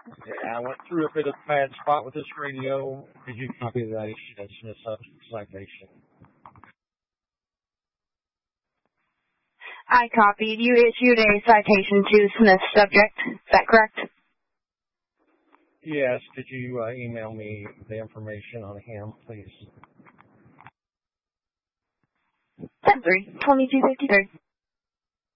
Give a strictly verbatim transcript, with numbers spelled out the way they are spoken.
Yeah, I went through a bit of a bad spot with this radio. Did you copy that issue? That's Smith citation. I copied. You issued a citation to Smith's subject. Is that correct? Yes. Could you uh, email me the information on him, please? ten three, twenty-two fifty-three.